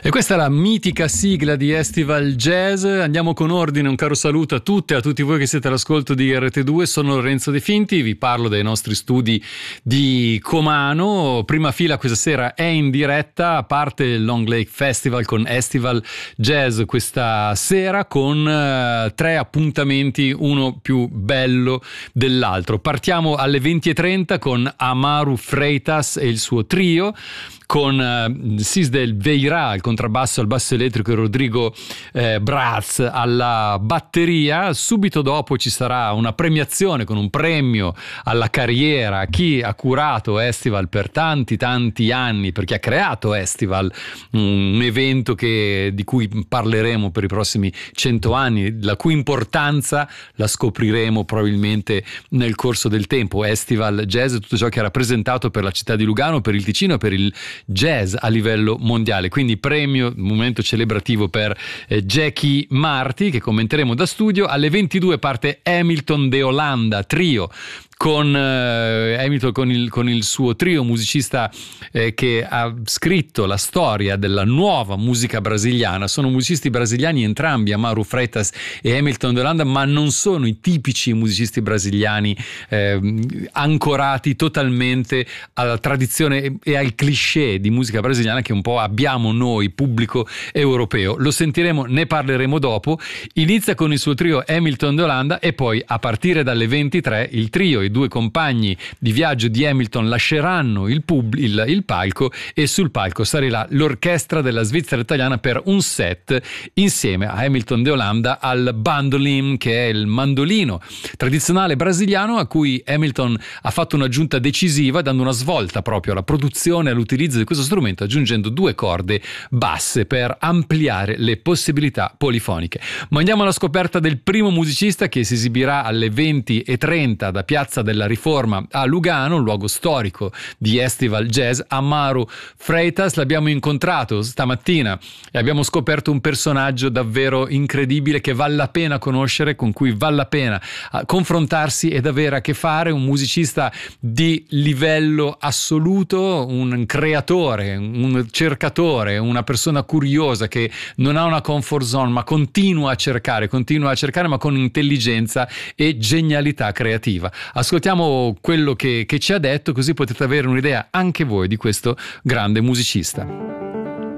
E questa è la mitica sigla di Estival Jazz. Andiamo con ordine, un caro saluto a tutte e a tutti voi che siete all'ascolto di RT2. Sono Lorenzo De Finti, vi parlo dai nostri studi di Comano. Prima fila questa sera è in diretta, a parte il Long Lake Festival con Estival Jazz questa sera, con 3 appuntamenti, uno più bello dell'altro. Partiamo alle 20:30 con Amaru Freitas e il suo trio, con Sisdel Veira al contrabbasso, al basso elettrico e Rodrigo Braz alla batteria. Subito dopo ci sarà una premiazione con un premio alla carriera a chi ha curato Estival per tanti anni, perché ha creato Estival, un evento di cui parleremo per i prossimi 100 anni, la cui importanza la scopriremo probabilmente nel corso del tempo. Estival Jazz, tutto ciò che ha rappresentato per la città di Lugano, per il Ticino e per il jazz a livello mondiale. Quindi premio, momento celebrativo per Jackie Marti, che commenteremo da studio. Alle 22 parte Hamilton de Holanda trio, con Hamilton con il suo trio, musicista che ha scritto la storia della nuova musica brasiliana. Sono musicisti brasiliani entrambi, Amaru Freitas e Hamilton de Holanda, ma non sono i tipici musicisti brasiliani ancorati totalmente alla tradizione e al cliché di musica brasiliana che un po' abbiamo noi, pubblico europeo. Lo sentiremo, ne parleremo dopo. Inizia con il suo trio Hamilton de Holanda e poi a partire dalle 23 il trio, i 2 compagni di viaggio di Hamilton lasceranno il palco, e sul palco salirà l'orchestra della Svizzera italiana per un set insieme a Hamilton de Holanda al bandolin, che è il mandolino tradizionale brasiliano a cui Hamilton ha fatto un'aggiunta decisiva, dando una svolta proprio alla produzione e all'utilizzo di questo strumento, aggiungendo 2 corde basse per ampliare le possibilità polifoniche. Ma andiamo alla scoperta del primo musicista, che si esibirà alle 20:30 da Piazza della Riforma a Lugano, un luogo storico di Estival Jazz. Amaru Freitas l'abbiamo incontrato stamattina e abbiamo scoperto un personaggio davvero incredibile che vale la pena conoscere, con cui vale la pena confrontarsi ed avere a che fare. Un musicista di livello assoluto, un creatore, un cercatore, una persona curiosa che non ha una comfort zone ma continua a cercare ma con intelligenza e genialità creativa. Ascoltiamo quello che ci ha detto, così potete avere un'idea anche voi di questo grande musicista.